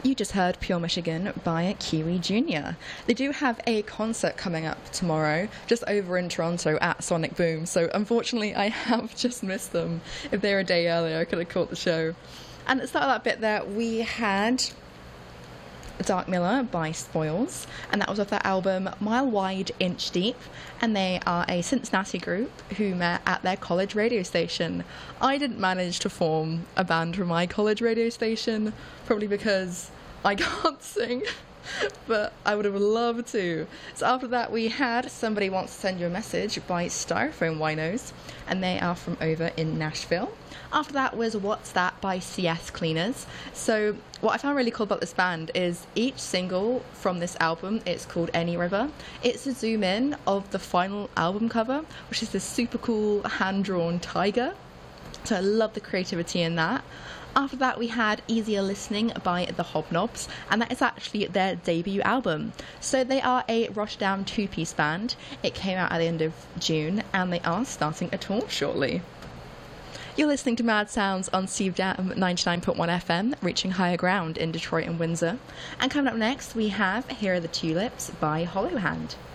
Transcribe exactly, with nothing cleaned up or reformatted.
You just heard Pure Michigan by Kiwi Junior They do have a concert coming up tomorrow, just over in Toronto at Sonic Boom, so unfortunately I have just missed them. If they were a day earlier, I could have caught the show. And at the start of that bit there, we had Dark Miller by Spoils, and that was off their album Mile Wide, Inch Deep, and they are a Cincinnati group who met at their college radio station. I didn't manage to form a band for my college radio station, probably because I can't sing, but I would have loved to. So after that we had Somebody Wants to Send You a Message by Styrofoam Winos, and they are from over in Nashville. After that was What's That by C S Cleaners. So what I found really cool about this band is each single from this album, it's called Any River. It's a zoom in of the final album cover, which is this super cool hand-drawn tiger. So I love the creativity in that. After that we had Easier Listening by The Hobnobs, and that is actually their debut album. So they are a Rotterdam two-piece band. It came out at the end of June, and they are starting a tour shortly. You're listening to Mad Sounds on C D A M ninety-nine point one F M, reaching higher ground in Detroit and Windsor. And coming up next, we have Here Are the Tulips by Hollow Hand.